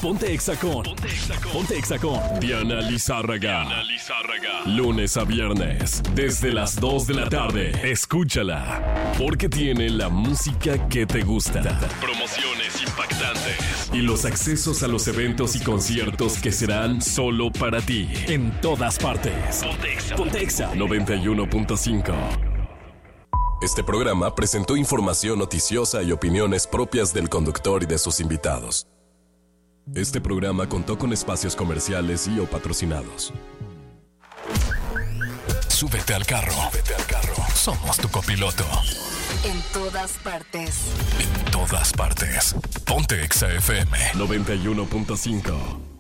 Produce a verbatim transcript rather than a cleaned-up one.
Ponte Exa con, Ponte Exa con, Ponte Exa con Diana Lizárraga. Diana Lizárraga. Lunes a viernes, desde las dos de la tarde. Escúchala, porque tiene la música que te gusta. Promociones impactantes y los accesos a los eventos y conciertos que serán solo para ti. En todas partes. Ponte Exa. Ponte Exa noventa y uno punto cinco. Este programa presentó información noticiosa y opiniones propias del conductor y de sus invitados. Este programa contó con espacios comerciales y o patrocinados. Súbete al carro. Súbete al carro. Somos tu copiloto. En todas partes. En todas partes. Ponte Exa F M noventa y uno punto cinco.